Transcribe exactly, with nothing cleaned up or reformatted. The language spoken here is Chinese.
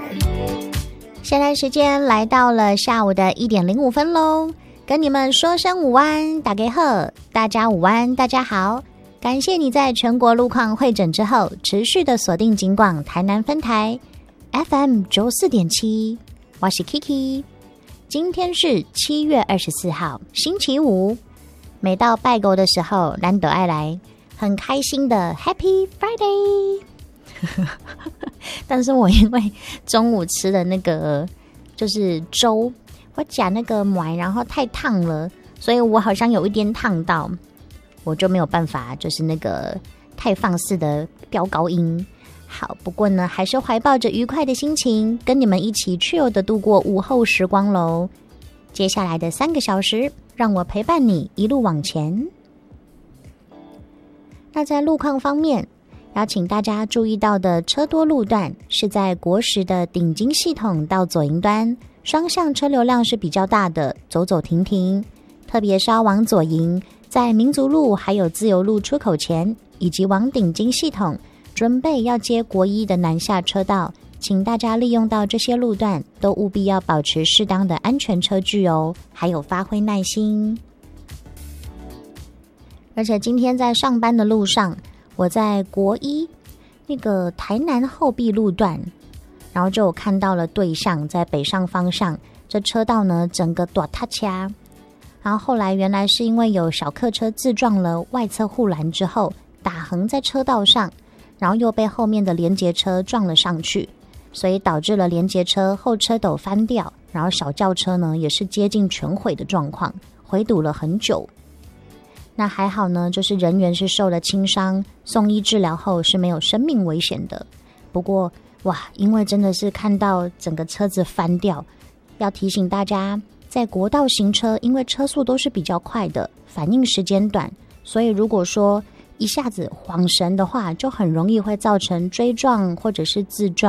现在时间来到了下午的一点零五分喽，跟你们说声午安，大家好，大家午安，大家好，感谢你在全国路况会诊之后，持续的锁定警广台南分台 F M 九四点七，我是 Kiki。今天是七月二十四号，星期五。每到拜狗的时候，咱都爱来很开心的 Happy Friday。但是我因为中午吃的那个就是粥，我夹那个麦，然后太烫了，所以我好像有一点烫到，我就没有办法，就是那个太放肆的飙高音。好，不过呢，还是怀抱着愉快的心情，跟你们一起 chill 的度过午后时光喽。接下来的三个小时，让我陪伴你一路往前。那在路况方面，邀请大家注意到的车多路段是在国十的顶金系统到左营端，双向车流量是比较大的，走走停停。特别是要往左营，在民族路还有自由路出口前，以及往顶金系统准备要接国一的南下车道，请大家利用到这些路段，都务必要保持适当的安全车距哦，还有发挥耐心。而且今天在上班的路上，我在国一那个台南后壁路段，然后就有看到了对向在北上方向，这车道呢整个大塌掐，然后后来原来是因为有小客车自撞了外侧护栏之后，打横在车道上，然后又被后面的连结车撞了上去，所以导致了连结车后车斗翻掉，然后小轿车呢也是接近全毁的状况，回堵了很久。那还好呢，就是人员是受了轻伤，送医治疗后是没有生命危险的。不过哇，因为真的是看到整个车子翻掉，要提醒大家，在国道行车，因为车速都是比较快的，反应时间短，所以如果说一下子晃神的话，就很容易会造成追撞或者是自撞。